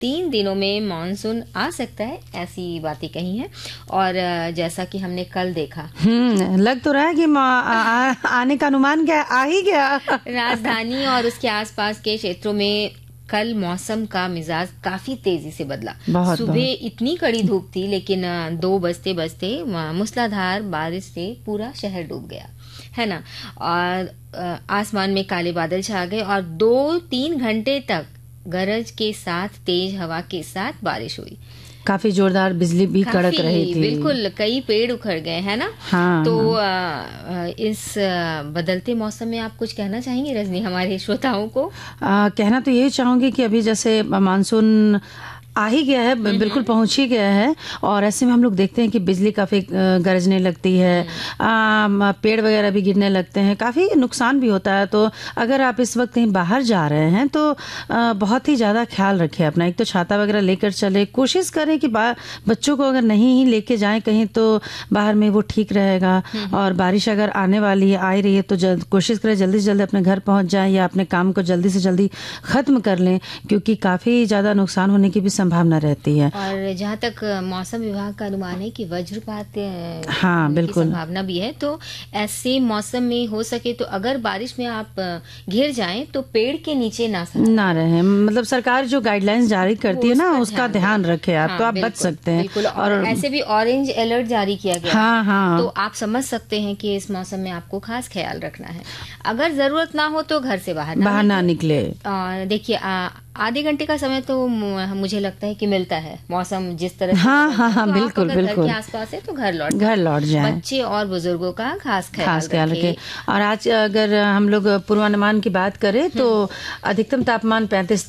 3 दिनों में मानसून आ सकता है, ऐसी बातें कही हैं। और जैसा कि हमने कल देखा, लग तो रहा है कि आने का अनुमान क्या आ ही गया। राजधानी और उसके आसपास के क्षेत्रों में कल मौसम का मिजाज काफी तेजी से बदला। सुबह इतनी कड़ी धूप थी, लेकिन 2 बजते बजते मूसलाधार बारिश से पूरा शहर डूब गया, है ना। और आसमान में काले बादल छा गए और 2-3 घंटे तक गरज के साथ तेज हवा के साथ बारिश हुई। काफी जोरदार बिजली भी कड़क रही थी। बिल्कुल, कई पेड़ उखड़ गए, है ना। हाँ, तो इस बदलते मौसम में आप कुछ कहना चाहेंगे रजनी हमारे श्रोताओं को? कहना तो यही चाहूंगी कि अभी जैसे मानसून आ ही गया है, बिल्कुल पहुंच ही गया है, और ऐसे में हम लोग देखते हैं कि बिजली काफी गरजने लगती है, पेड़ वगैरह भी गिरने लगते हैं, काफी नुकसान भी होता है। तो अगर आप इस वक्त कहीं बाहर जा रहे हैं तो बहुत ही ज्यादा ख्याल रखें अपना। एक तो छाता वगैरह लेकर चले, कोशिश करें कि बच्चों को अगर नहीं ही लेके जाएं कहीं तो बाहर में वो ठीक रहेगा। और बारिश अगर आने वाली है, आ रही है, तो कोशिश करें जल्दी से जल्दी अपने घर पहुंच जाएं या अपने काम को जल्दी से जल्दी खत्म कर लें, क्योंकि काफी ज्यादा नुकसान होने की भी संभावना रहती है। और जहाँ तक मौसम विभाग का अनुमान है कि वज्रपात बिल्कुल की संभावना भी है, तो ऐसे मौसम में हो सके तो अगर बारिश में आप घिर जाएं तो पेड़ के नीचे ना रहें। मतलब सरकार जो गाइडलाइंस जारी करती है ना, उसका ध्यान रखें आप, तो आप बच सकते हैं। बिल्कुल। और ऐसे भी ऑरेंज अलर्ट जारी किया गया। हाँ। तो आप समझ सकते हैं कि इस मौसम में आपको खास ख्याल रखना है। अगर जरूरत ना हो तो घर से बाहर ना निकले। देखिए, आधे घंटे का समय तो मुझे लगता है कि मिलता है, मौसम जिस तरह से। हाँ, तो बिल्कुल घर के आसपास है तो घर लौट जाए। बच्चे और बुजुर्गों का खास ख्याल रखें। और आज अगर हम लोग पूर्वानुमान की बात करें तो अधिकतम तापमान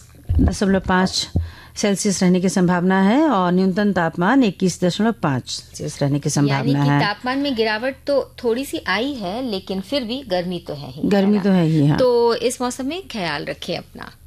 35.5 सेल्सियस रहने की संभावना है और न्यूनतम तापमान 21.5 सेल्सियस रहने की संभावना है। तापमान में गिरावट तो थोड़ी सी आई है, लेकिन फिर भी गर्मी तो है ही। हाँ। तो इस मौसम में ख्याल रखें अपना।